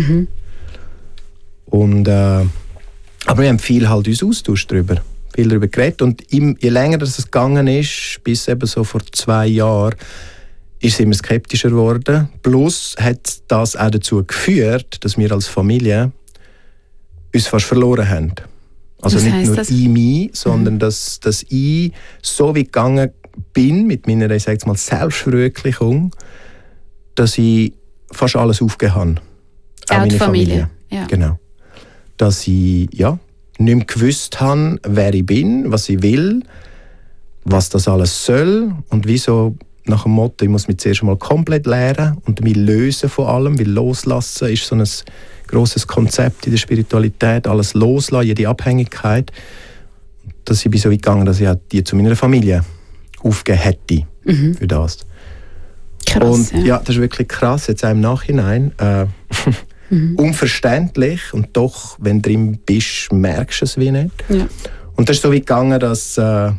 Und, aber wir haben viel halt uns austauscht darüber. Viel darüber geredet. Und je länger das es gegangen ist, bis eben so vor 2 Jahren, ist sie immer skeptischer geworden. Plus hat das auch dazu geführt, dass wir als Familie uns fast verloren haben. Also nicht nur ich mich, sondern dass ich so weit gegangen bin mit meiner, ich sage jetzt mal, Selbstverwirklichung, dass ich fast alles aufgegeben habe. Auch meine Familie. Ja. Genau. Dass ich nicht mehr gewusst habe, wer ich bin, was ich will, was das alles soll und wieso. Nach dem Motto, ich muss mich zuerst mal komplett lernen und mich lösen von allem, weil loslassen ist so ein grosses Konzept in der Spiritualität, alles loslassen, jede Abhängigkeit. Dass ich bin so weit gegangen, dass ich auch die zu meiner Familie aufgegeben hätte für das. Krass, und das ist wirklich krass, jetzt auch im Nachhinein. Unverständlich und doch, wenn du drin bist, merkst du es wie nicht. Ja. Und das ist so weit gegangen, dass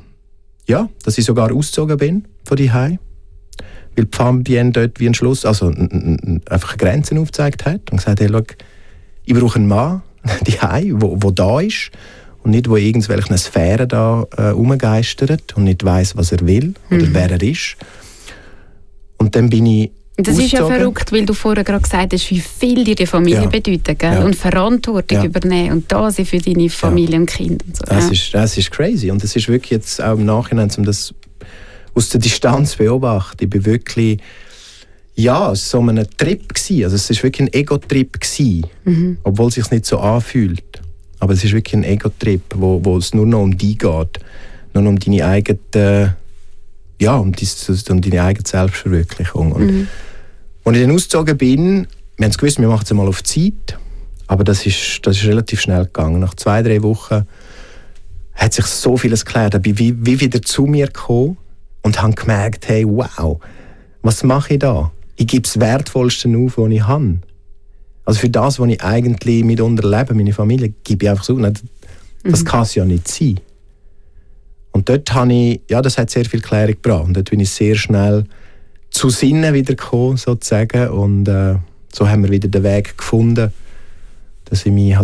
ich sogar ausgezogen bin von daheim. Weil die Fabienne dort wie ein Schluss, also einfach Grenzen aufgezeigt hat und gesagt hat, hey, schau, ich brauche einen Mann daheim, wo da ist und nicht, wo irgendwelche Sphären da rumgeistert und nicht weiss, was er will oder wer er ist. Und dann bin ich das ist ja verrückt, weil du vorher gerade gesagt hast, wie viel dir die Familie bedeutet, gell? Und Verantwortung übernehmen und da sein für deine Familie und Kinder. Und so. Das ist crazy und das ist wirklich jetzt auch im Nachhinein, um das aus der Distanz beobachten. Ich bin wirklich, so einem Trip gewesen. Also es war wirklich ein Ego-Trip gewesen, obwohl es sich nicht so anfühlt. Aber es ist wirklich ein Ego-Trip, wo es nur noch um dich geht, nur noch um deine eigene, um deine eigene Selbstverwirklichung. Und als ich dann ausgezogen bin, wir haben es gewusst, wir machen es mal auf Zeit, aber das ist relativ schnell gegangen. Nach 2-3 Wochen hat sich so vieles geklärt. Ich bin wie wieder zu mir gekommen und habe gemerkt, hey, wow, was mache ich da? Ich gebe das Wertvollste auf, was ich habe. Also für das, was ich eigentlich mitunter lebe, meine Familie, gebe ich einfach so. Das kann es ja nicht sein. Und dort habe ich, das hat sehr viel Klärung gebracht. Und dort bin ich sehr schnell zu Sinnen wieder gekommen, sozusagen. Und so haben wir wieder den Weg gefunden, dass ich mich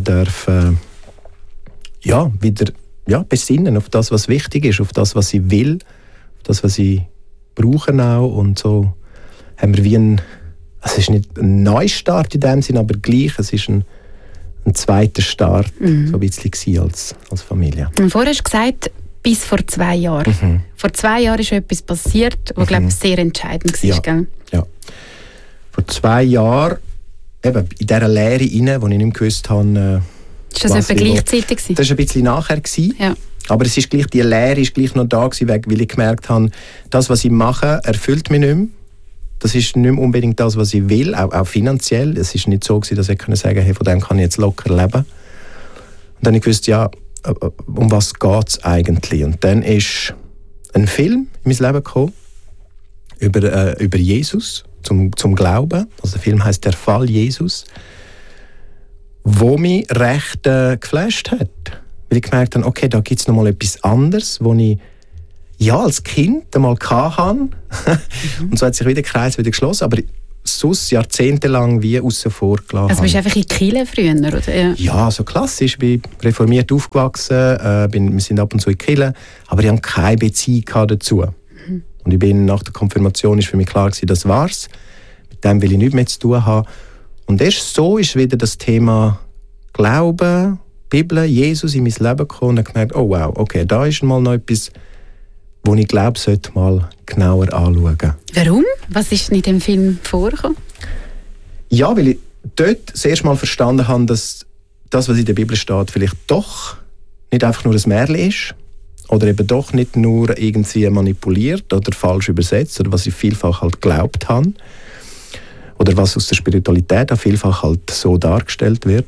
wieder besinnen auf das, was wichtig ist, auf das, was ich will, auf das, was ich brauche auch. Und so haben wir es ist nicht ein Neustart in dem Sinn, aber gleich, es ist ein zweiter Start, so ein bisschen als Familie. Und vorher hast du gesagt, bis vor 2 Jahren. Vor 2 Jahren ist etwas passiert, was, glaube ich, sehr entscheidend war. Gell? Ja. Vor 2 Jahren, eben in dieser Lehre rein, wo ich nicht mehr gewusst habe... Ist das etwa gleichzeitig? Das war ein bisschen nachher. Ja. Aber es ist gleich, die Lehre ist gleich noch da gewesen, weil ich gemerkt habe, das, was ich mache, erfüllt mich nicht mehr. Das ist nicht mehr unbedingt das, was ich will, auch finanziell. Es war nicht so gewesen, dass ich sagen konnte, hey, von dem kann ich jetzt locker leben. Und dann habe ich gewusst, um was geht es eigentlich? Und dann ist ein Film in mein Leben gekommen, über Jesus, zum Glauben. Also der Film heisst «Der Fall Jesus», wo mich recht geflasht hat. Weil ich gemerkt habe, okay, da gibt es noch mal etwas anderes, wo ich als Kind einmal hatte. Und so hat sich wieder der Kreis wieder geschlossen, aber sonst jahrzehntelang wie außen vor gelassen. Also bist du einfach in Kirche früher, oder? Ja, so klassisch. Ich bin reformiert aufgewachsen, wir sind ab und zu in Kirche, aber ich hatte keine Beziehung dazu. Und nach der Konfirmation war für mich klar, das war's. Mit dem will ich nichts mehr zu tun haben. Und erst so ist wieder das Thema Glauben, Bibel, Jesus in mein Leben gekommen und gemerkt, oh wow, okay, da ist mal noch etwas, wo ich glaube, sollte mal genauer anschauen. Warum? Was ist in dem Film vorgekommen? Ja, weil ich dort das erste Mal verstanden habe, dass das, was in der Bibel steht, vielleicht doch nicht einfach nur ein Märchen ist oder eben doch nicht nur irgendwie manipuliert oder falsch übersetzt oder was ich vielfach halt geglaubt habe oder was aus der Spiritualität auch vielfach halt so dargestellt wird.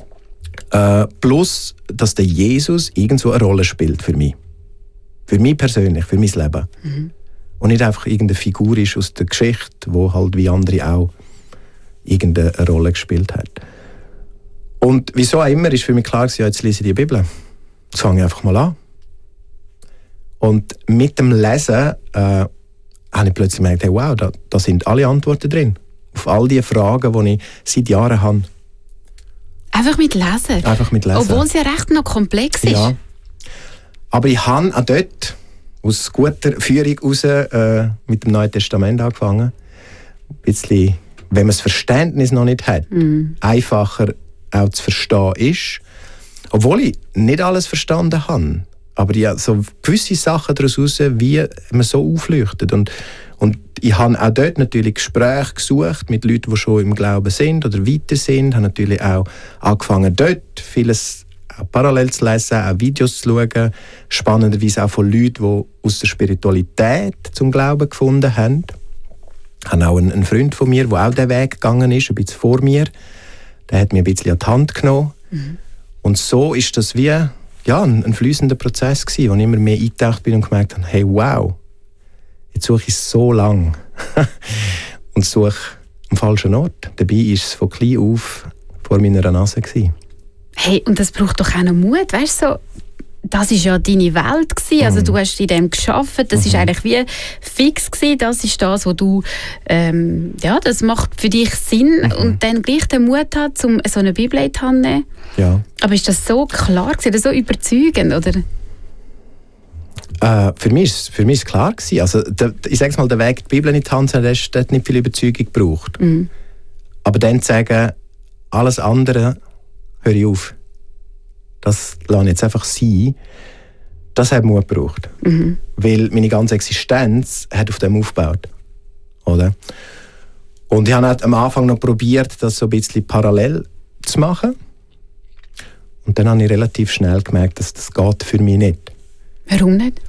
Plus, dass der Jesus irgendwo eine Rolle spielt für mich. Für mich persönlich, für mein Leben. Und nicht einfach irgendeine Figur ist aus der Geschichte, die halt wie andere auch irgendeine Rolle gespielt hat. Und wieso auch immer ist für mich klar, ja, jetzt lese ich die Bibel. Jetzt fange ich einfach mal an. Und mit dem Lesen habe ich plötzlich gemerkt, hey, wow, da sind alle Antworten drin. Auf all die Fragen, die ich seit Jahren habe. Einfach mit Lesen? Einfach mit Lesen. Obwohl es ja recht noch komplex ist. Ja. Aber ich habe auch dort aus guter Führung heraus mit dem Neuen Testament angefangen. Ein bisschen, wenn man das Verständnis noch nicht hat, einfacher auch zu verstehen ist. Obwohl ich nicht alles verstanden habe. Aber ja, so gewisse Sachen daraus heraus, wie man so aufleuchtet. Und ich habe auch dort natürlich Gespräche gesucht mit Leuten, die schon im Glauben sind oder weiter sind. Ich habe natürlich auch angefangen, dort vieles auch parallel zu lesen, auch Videos zu schauen. Spannenderweise auch von Leuten, die aus der Spiritualität zum Glauben gefunden haben. Ich habe auch einen Freund von mir, der auch diesen Weg gegangen ist, ein bisschen vor mir. Der hat mir ein bisschen an die Hand genommen. Und so ist das wie ein fließender Prozess gewesen, wo ich immer mehr eingetaucht bin und gemerkt habe, hey, wow, jetzt suche ich so lange und suche am falschen Ort. Dabei war es von klein auf vor meiner Nase gewesen. Hey, und das braucht doch auch noch Mut, weißt du, so, das war ja deine Welt gewesen, also du hast in dem gearbeitet, das ist eigentlich wie fix gewesen, das ist das, wo du, das macht für dich Sinn und dann gleich den Mut hat, um so eine Bibel in die Hand zu nehmen. Ja. Aber ist das so klar gewesen, oder so überzeugend, oder? Für mich ist es klar gewesen. Also, ich sage mal, der Weg, die Bibel in die Hand zu nehmen, der hat nicht viel Überzeugung gebraucht. Aber dann zu sagen, alles andere höre ich auf. Das lasse ich jetzt einfach sein. Das hat Mut gebraucht. Weil meine ganze Existenz hat auf dem aufgebaut. Oder? Und ich habe am Anfang noch probiert, das so ein bisschen parallel zu machen. Und dann habe ich relativ schnell gemerkt, dass das geht für mich nicht. Warum nicht?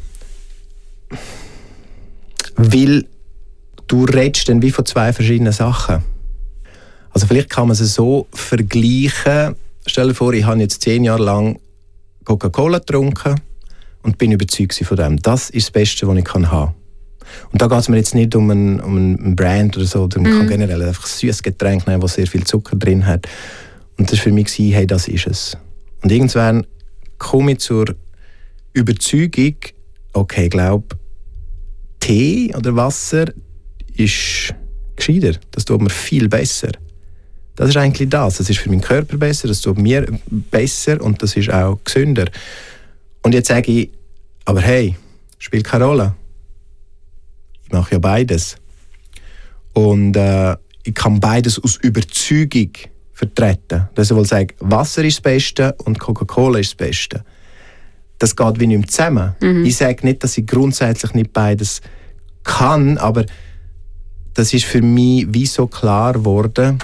Weil du redest dann wie von zwei verschiedenen Sachen. Also vielleicht kann man es so vergleichen. Stell dir vor, ich habe jetzt 10 Jahre lang Coca-Cola getrunken und bin überzeugt von dem. Das ist das Beste, was ich haben kann. Und da geht es mir jetzt nicht um ein Brand oder so. Man kann generell einfach ein süßes Getränk nehmen, das sehr viel Zucker drin hat. Und das war für mich, hey, das ist es. Und irgendwann komme ich zur Überzeugung, okay, ich glaube, Tee oder Wasser ist gescheiter. Das tut mir viel besser. Das ist eigentlich das. Das ist für meinen Körper besser, das tut mir besser und das ist auch gesünder. Und jetzt sage ich, aber hey, spielt keine Rolle. Ich mache ja beides. Und ich kann beides aus Überzeugung vertreten. Das will sagen, Wasser ist das Beste und Coca-Cola ist das Beste. Das geht wie nicht mehr zusammen. Ich sage nicht, dass ich grundsätzlich nicht beides kann, aber das ist für mich wie so klar geworden,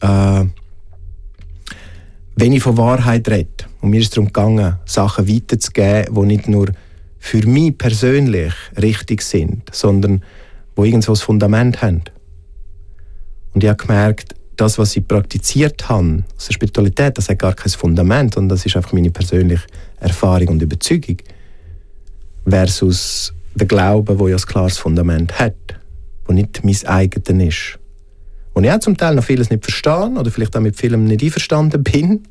wenn ich von Wahrheit rede, und mir ist es darum gegangen, Sachen weiterzugeben, die nicht nur für mich persönlich richtig sind, sondern die irgendwo ein Fundament haben. Und ich habe gemerkt, das, was ich praktiziert habe, aus der Spiritualität, das hat gar kein Fundament, und das ist einfach meine persönliche Erfahrung und Überzeugung. Versus der Glaube, der ja ein klares Fundament hat. das nicht mein eigenes ist. Und ich auch zum Teil noch vieles nicht verstehe oder vielleicht auch mit vielem nicht einverstanden bin.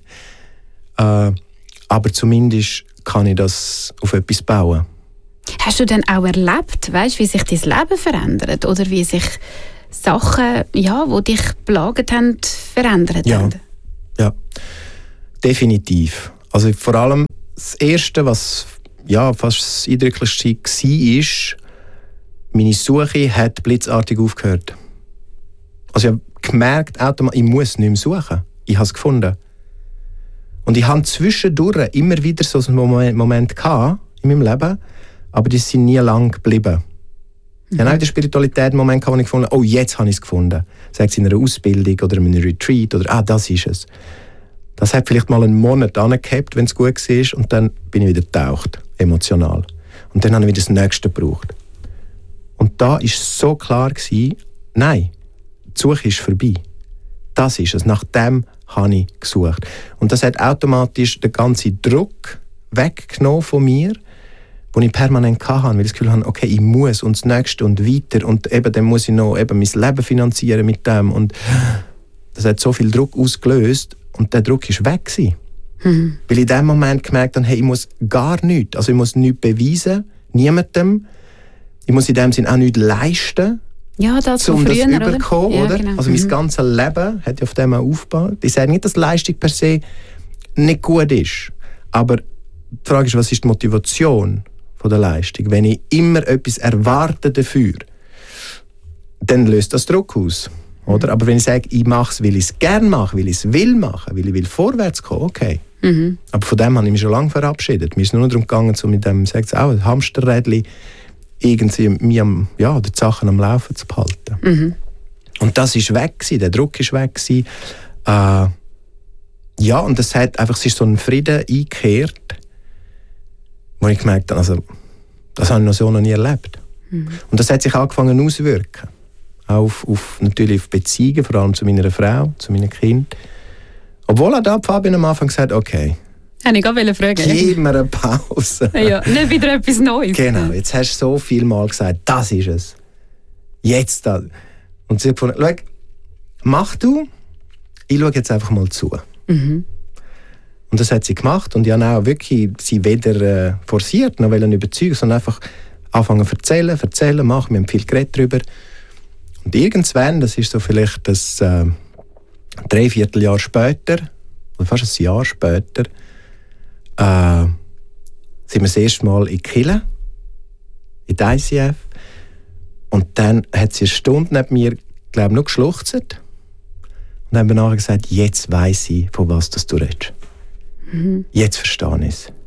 Aber zumindest kann ich das auf etwas bauen. Hast du denn auch erlebt, weißt, wie sich dein Leben verändert? Oder wie sich Sachen, ja, die dich plagt haben, verändert haben? Ja, definitiv. Also vor allem das Erste, was fast das Eindrücklichste war, ist, meine Suche hat blitzartig aufgehört. Also ich habe gemerkt, ich muss nicht mehr suchen. Ich habe es gefunden. Und ich hatte zwischendurch immer wieder so einen Moment in meinem Leben, aber die sind nie lang geblieben. Ich habe auch in der Spiritualität einen Moment gehabt, wo ich gefunden habe, jetzt habe ich es gefunden. Sei es in einer Ausbildung oder in einem Retreat oder das ist es. Das hat vielleicht mal einen Monat angehabt, wenn es gut war, und dann bin ich wieder getaucht, emotional. Und dann habe ich wieder das Nächste gebraucht. Und da war so klar, nein, die Suche ist vorbei. Das ist es. Nach dem habe ich gesucht. Und das hat automatisch den ganzen Druck weggenommen von mir, den ich permanent hatte, weil ich das Gefühl hatte, okay, ich muss und das Nächste und weiter und eben dann muss ich noch eben mein Leben finanzieren mit dem. Und das hat so viel Druck ausgelöst und der Druck war weg gewesen. Weil ich in dem Moment gemerkt habe, hey, ich muss gar nichts. Also ich muss nichts beweisen, niemandem. Ich muss in dem Sinne auch nichts leisten. Ja, das um früher, das überkommen, ja, oder? Genau. Also mein ganzes Leben hat ja auf dem auch aufgebaut. Ich sage nicht, dass Leistung per se nicht gut ist. Aber die Frage ist, was ist die Motivation von der Leistung? Wenn ich immer etwas erwarte dafür, dann löst das Druck aus. Oder? Aber wenn ich sage, ich mache es, weil ich es gerne mache, weil ich es will machen, weil ich will vorwärts kommen, okay. Aber von dem habe ich mich schon lange verabschiedet. Mir ist nur darum gegangen, so mit dem, sagt auch, ein Hamsterrädchen, irgendwie die Sachen am Laufen zu behalten. Und das ist weg gewesen, der Druck ist weg gewesen. Und es ist so ein Frieden eingekehrt, wo ich gemerkt habe, also, das habe ich noch nie erlebt. Und das hat sich angefangen auszuwirken. Auch natürlich auf Beziehungen, vor allem zu meiner Frau, zu meinen Kindern. Obwohl auch da Fabian am Anfang gesagt hat, okay, habe ich gerade fragen. Gib mir eine Pause. Ja, nicht wieder etwas Neues. Genau, jetzt hast du so viel Mal gesagt, das ist es. Jetzt das. Und sie hat gefunden, schau, mach du, ich schaue jetzt einfach mal zu. Und das hat sie gemacht und ich habe auch wirklich sie weder forciert noch überzeugen, sondern einfach anfangen zu erzählen, machen. Wir haben viel geredet darüber. Und irgendwann, das ist so vielleicht das 3/4 Jahr später, oder fast ein Jahr später, sind wir das erste Mal in Kille, in der ICF. Und dann hat sie eine Stunde neben mir, glaube ich, noch geschluchzt. Und dann haben wir nachher gesagt, jetzt weiss ich, von was du redest. Jetzt verstehe ich es.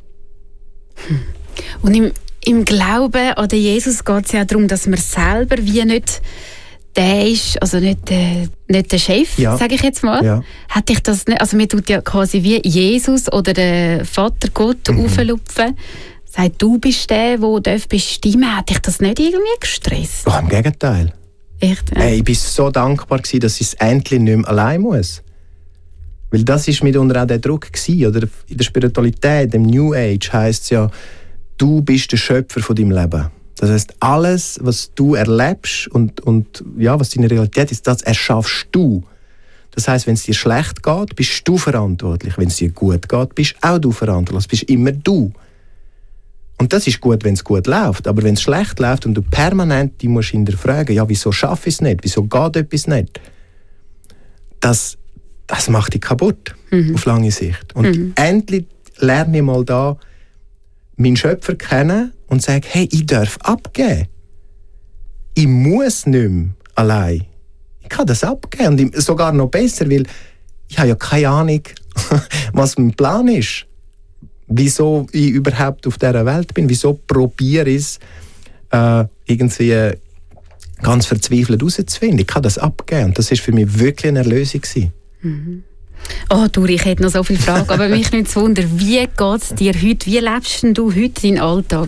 Und im Glauben an Jesus geht es ja darum, dass man selber wie nicht der ist, also nicht der Chef, sage ich jetzt mal. Ja. Hat dich das nicht, also man tut ja quasi wie Jesus oder der Vater Gott auflupfen. Sagt, du bist der bestimmen darf. Hat dich das nicht irgendwie gestresst? Oh, im Gegenteil. Echt? Ja. Hey, ich war so dankbar, dass ich es endlich nicht mehr allein muss. Weil das war mitunter auch der Druck gewesen, oder? In der Spiritualität, im New Age, heisst es ja, du bist der Schöpfer von deinem Leben. Das heisst, alles, was du erlebst und was deine Realität ist, das erschaffst du. Das heisst, wenn es dir schlecht geht, bist du verantwortlich. Wenn es dir gut geht, bist auch du verantwortlich. Das bist immer du. Und das ist gut, wenn es gut läuft. Aber wenn es schlecht läuft und du permanent die musst hinterfragen, ja, wieso schaffe ich es nicht? Wieso geht etwas nicht? Das macht dich kaputt, auf lange Sicht. Und endlich lerne ich mal da meinen Schöpfer kennen und sage, hey, ich darf abgeben. Ich muss nicht mehr allein. Ich kann das abgeben. Und sogar noch besser, weil ich habe ja keine Ahnung, was mein Plan ist. Wieso ich überhaupt auf dieser Welt bin. Wieso probiere ich es, irgendwie ganz verzweifelt herauszufinden. Ich kann das abgeben. Und das war für mich wirklich eine Erlösung. Oh, Duri, ich hätte noch so viele Fragen, aber mich nicht zu wundern, wie geht es dir heute? Wie lebst du heute deinen Alltag?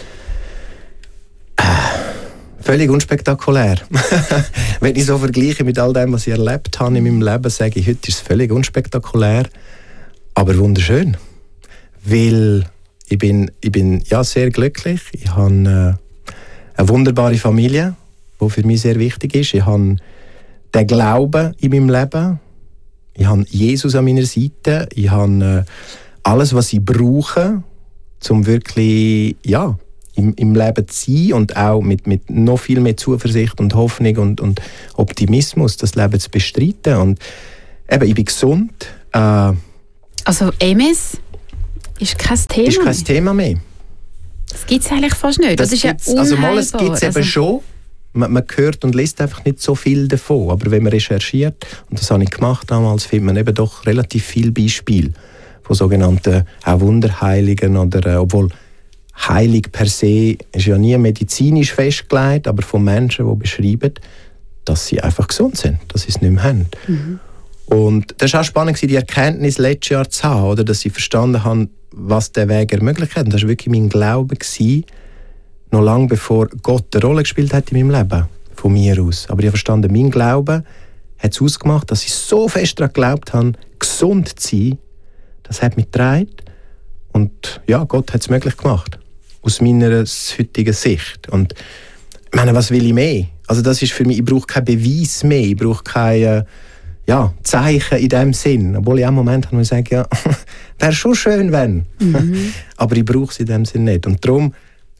Völlig unspektakulär. Wenn ich so vergleiche mit all dem, was ich erlebt habe in meinem Leben, sage ich, heute ist es völlig unspektakulär, aber wunderschön. Weil ich bin ja, sehr glücklich. Ich habe eine wunderbare Familie, der für mich sehr wichtig ist. Ich habe den Glauben in meinem Leben. Ich habe Jesus an meiner Seite. Ich habe alles, was ich brauche, um wirklich im Leben zu sein und auch mit noch viel mehr Zuversicht und Hoffnung und Optimismus das Leben zu bestreiten. Und eben, ich bin gesund. Also MS ist kein Thema mehr? Ist kein Thema mehr. Das gibt es eigentlich fast nicht. Das ist ja unheilbar. Also mal, es gibt es eben schon. Man hört und liest einfach nicht so viel davon. Aber wenn man recherchiert, und das habe ich gemacht damals, findet man eben doch relativ viele Beispiele von sogenannten auch Wunderheiligen. Oder, obwohl heilig per se ist ja nie medizinisch festgelegt, aber von Menschen, die beschreiben, dass sie einfach gesund sind, dass sie es nicht mehr haben. Mhm. Und das war auch spannend, die Erkenntnis letztes Jahr zu haben, oder, dass sie verstanden haben, was der Weg ermöglicht hat. Und das war wirklich mein Glaube, noch lange bevor Gott eine Rolle gespielt hat in meinem Leben, von mir aus. Aber ich habe verstanden, mein Glaube hat es ausgemacht, dass ich so fest daran geglaubt habe, gesund zu sein. Das hat mich getragen. Und ja, Gott hat es möglich gemacht. Aus meiner heutigen Sicht. Und ich meine, was will ich mehr? Also das ist für mich, ich brauche keinen Beweis mehr, ich brauche keine Zeichen in dem Sinn. Obwohl ich auch einen Moment habe, wo ich sage, wäre schon schön, wenn. Mhm. Aber ich brauche es in dem Sinn nicht. Und darum,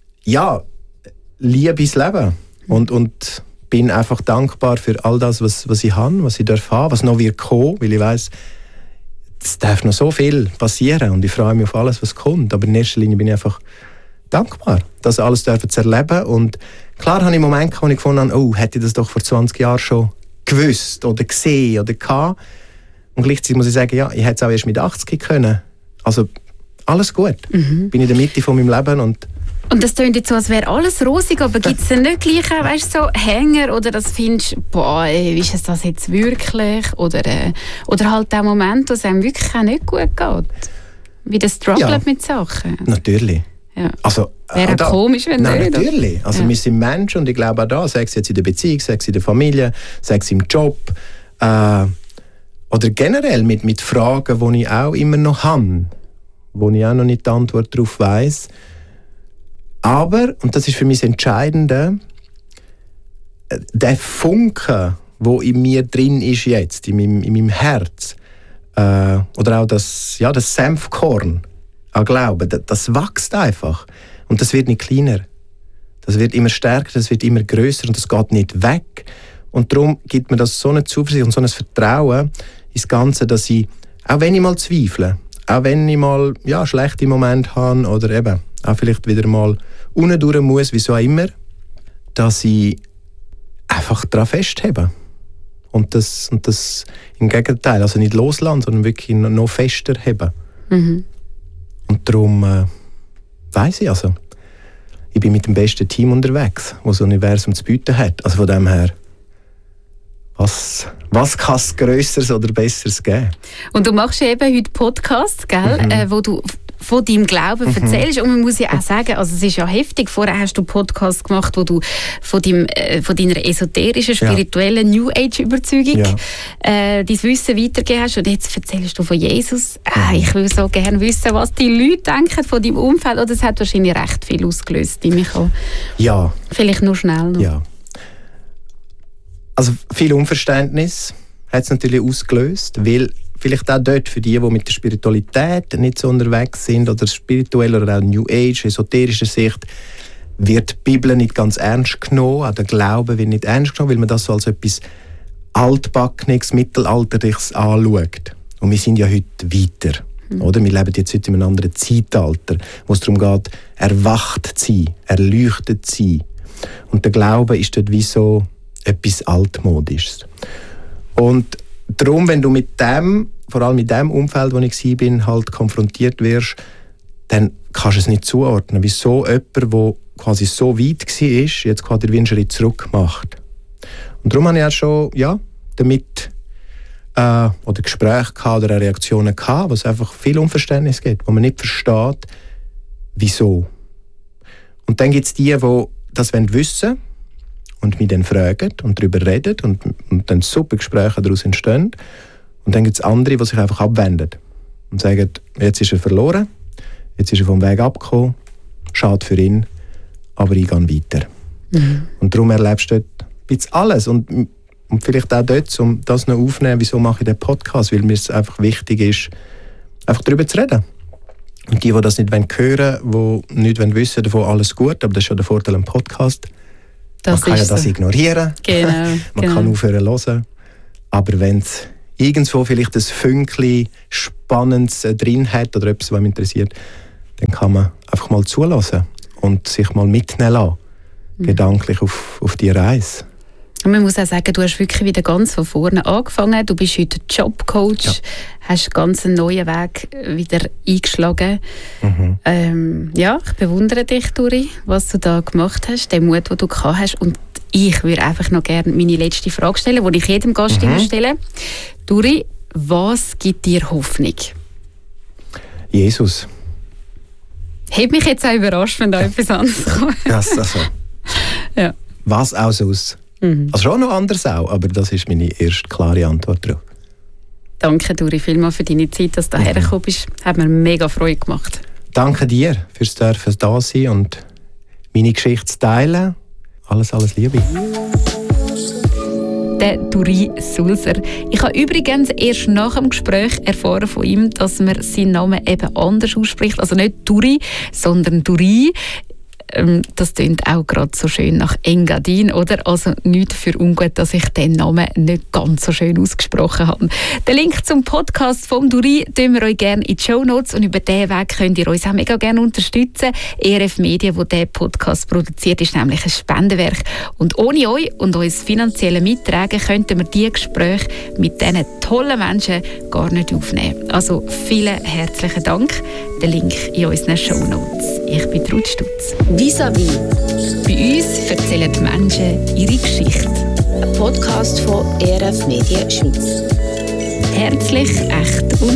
liebe das Leben. Und bin einfach dankbar für all das, was ich habe, was ich darf haben, was noch wird kommen, weil ich weiss, es darf noch so viel passieren und ich freue mich auf alles, was kommt. Aber in erster Linie bin ich einfach dankbar, das alles zu erleben. Und klar habe ich Momente, wo ich gefunden habe, hätte ich das doch vor 20 Jahren schon gewusst oder gesehen oder gehabt. Und gleichzeitig muss ich sagen, ich hätte es auch erst mit 80 können. Also alles gut. Mhm. Bin in der Mitte von meinem Leben und das klingt jetzt so, als wäre alles rosig, aber gibt es denn nicht gleich so Hänger oder das findest du, ist es das jetzt wirklich? Oder halt auch Momente, wo es einem wirklich auch nicht gut geht? Wie das Struggle mit Sachen? Natürlich. Ja. Also, wäre auch komisch, wenn nicht. Natürlich. Also wir sind Menschen und ich glaube auch da, sei es jetzt in der Beziehung, sei es in der Familie, sei es im Job oder generell mit Fragen, die ich auch immer noch habe, wo ich auch noch nicht die Antwort darauf weiss. Aber, und das ist für mich das Entscheidende, der Funke, der in mir drin ist jetzt, in meinem Herz, oder auch das Senfkorn an Glauben, das wächst einfach. Und das wird nicht kleiner. Das wird immer stärker, das wird immer grösser und das geht nicht weg. Und darum gibt mir das so eine Zuversicht und so ein Vertrauen ins Ganze, dass ich, auch wenn ich mal zweifle, auch wenn ich mal schlechte Momente habe oder eben auch vielleicht wieder mal unten durch muss, wieso auch immer, dass ich einfach daran festhebe. Und das im Gegenteil, also nicht loslassen, sondern wirklich noch fester heben. Mhm. Und darum weiss ich, also, ich bin mit dem besten Team unterwegs, das das Universum zu bieten hat. Also von dem her, was kann es Grösseres oder Besseres geben? Und du machst eben heute Podcasts, gell? Wo du von deinem Glauben erzählst. Und man muss ja auch sagen, also es ist ja heftig. Vorher hast du Podcasts gemacht, wo du von deiner esoterischen, spirituellen New Age-Überzeugung dein Wissen weitergegeben hast. Und jetzt erzählst du von Jesus. Ich will so gerne wissen, was die Leute denken von deinem Umfeld. Oder das hat wahrscheinlich recht viel ausgelöst, Michael. Ja. Vielleicht nur schnell noch. Ja. Also viel Unverständnis hat es natürlich ausgelöst, weil vielleicht auch dort für die mit der Spiritualität nicht so unterwegs sind oder spirituell oder auch New Age, esoterischer Sicht, wird die Bibel nicht ganz ernst genommen, auch der Glaube wird nicht ernst genommen, weil man das so als etwas altbackenes, mittelalterliches anschaut. Und wir sind ja heute weiter. Oder? Wir leben jetzt heute in einem anderen Zeitalter, wo es darum geht, erwacht zu sein, erleuchtet zu sein. Und der Glaube ist dort wie so etwas Altmodisches. Und darum, wenn du mit dem, vor allem mit dem Umfeld, wo ich war, halt konfrontiert wirst, dann kannst du es nicht zuordnen. Wieso jemand, der quasi so weit war, jetzt quasi den Schritt zurück macht. Und darum habe ich auch schon damit oder Gespräche oder Reaktionen gehabt, wo es einfach viel Unverständnis gibt, wo man nicht versteht, wieso. Und dann gibt es die das wissen wollen und mich dann fragen und darüber reden und dann super Gespräche daraus entstehen. Und dann gibt es andere, die sich einfach abwenden und sagen, jetzt ist er verloren, jetzt ist er vom Weg abgekommen, schade für ihn, aber ich gehe weiter. Mhm. Und darum erlebst du dort bisschen alles. Und vielleicht auch dort, um das noch aufzunehmen, wieso mache ich den Podcast? Weil mir es einfach wichtig ist, einfach darüber zu reden. Und die das nicht hören wollen, die nicht wissen davon, alles gut, aber das ist schon der Vorteil am Podcast. Man kann ja das ignorieren, genau, man kann aufhören zu hören. Aber wenn es irgendwo vielleicht ein Fünkchen Spannendes drin hat oder etwas, was mich interessiert, dann kann man einfach mal zulassen und sich mal mitnehmen lassen, gedanklich auf die Reise. Und man muss auch sagen, du hast wirklich wieder ganz von vorne angefangen. Du bist heute Jobcoach, hast ganz einen neuen Weg wieder eingeschlagen. Ich bewundere dich, Duri, was du da gemacht hast, den Mut, den du gehabt hast. Und ich würde einfach noch gerne meine letzte Frage stellen, die ich jedem Gast immer stelle. Duri, was gibt dir Hoffnung? Jesus. Hat mich jetzt auch überrascht, wenn da etwas anderes kommt. Ja. Was auch sonst? Also schon noch anders auch, aber das ist meine erste klare Antwort darauf. Danke, Duri, vielmals für deine Zeit, dass du hierher gekommen bist. Hat mir mega Freude gemacht. Danke dir fürs Dürfen da sein und meine Geschichte zu teilen. Alles Liebe. Der Duri Sulzer. Ich habe übrigens erst nach dem Gespräch erfahren von ihm, dass man seinen Namen eben anders ausspricht. Also nicht Duri, sondern Duri. Das klingt auch gerade so schön nach Engadin, oder? Also nichts für ungut, dass ich den Namen nicht ganz so schön ausgesprochen habe. Den Link zum Podcast vom Duri tun wir euch gerne in die Shownotes und über diesen Weg könnt ihr uns auch mega gerne unterstützen. ERF Media, wo der Podcast produziert, ist nämlich ein Spendenwerk. Und ohne euch und uns finanzielle Mittragen könnten wir diese Gespräche mit diesen tollen Menschen gar nicht aufnehmen. Also vielen herzlichen Dank. Der Link in unseren Shownotes. Ich bin Ruth Stutz. Vis-à-vis. Bei uns erzählen die Menschen ihre Geschichte. Ein Podcast von ERF Media Schweiz. Herzlich, echt und